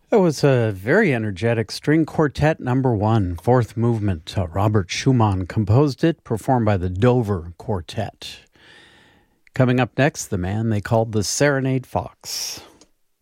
It was a very energetic string quartet number one, fourth movement. Robert Schumann composed it, performed by the Dover Quartet. Coming up next, the man they called the Serenade Fox.